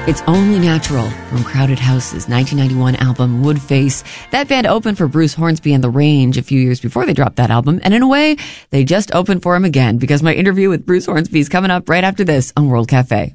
It's Only Natural from Crowded House's 1991 album Woodface. That band opened for Bruce Hornsby and The Range a few years before they dropped that album, and in a way, they just opened for him again because my interview with Bruce Hornsby is coming up right after this on World Cafe.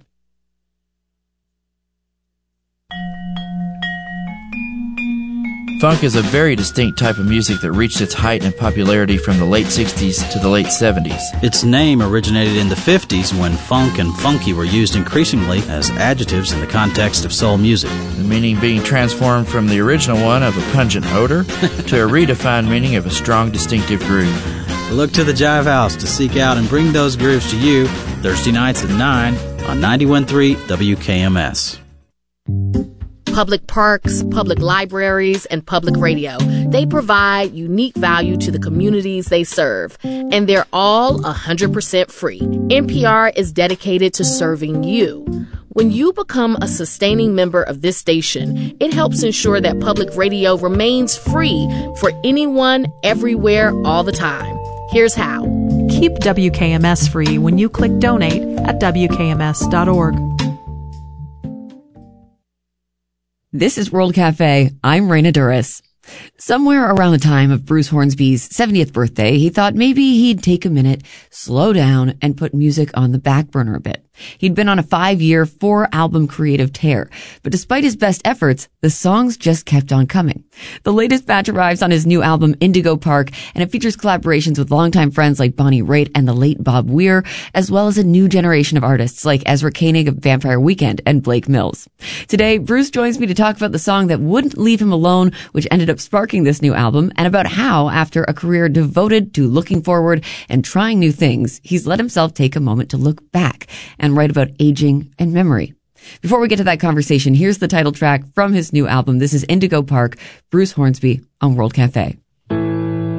Funk is a very distinct type of music that reached its height in popularity from the late 60s to the late 70s. Its name originated in the 50s when funk and funky were used increasingly as adjectives in the context of soul music. The meaning being transformed from the original one of a pungent odor to a redefined meaning of a strong, distinctive groove. Look to the Jive House to seek out and bring those grooves to you Thursday nights at 9 on 91.3 WKMS. Public parks, public libraries, and public radio. They provide unique value to the communities they serve, and they're all 100% free. NPR is dedicated to serving you. When you become a sustaining member of this station, it helps ensure that public radio remains free for anyone, everywhere, all the time. Here's how. Keep WKMS free when you click donate at WKMS.org. This is World Cafe. I'm Raina Duras. Somewhere around the time of Bruce Hornsby's 70th birthday, he thought maybe he'd take a minute, slow down, and put music on the back burner a bit. He'd been on a 5-year, 4-album creative tear, but despite his best efforts, the songs just kept on coming. The latest batch arrives on his new album, Indigo Park, and it features collaborations with longtime friends like Bonnie Raitt and the late Bob Weir, as well as a new generation of artists like Ezra Koenig of Vampire Weekend and Blake Mills. Today, Bruce joins me to talk about the song that wouldn't leave him alone, which ended up sparking this new album, and about how, after a career devoted to looking forward and trying new things, he's let himself take a moment to look back and write about aging and memory. Before we get to that conversation, here's the title track from his new album. This is Indigo Park, Bruce Hornsby on World Cafe.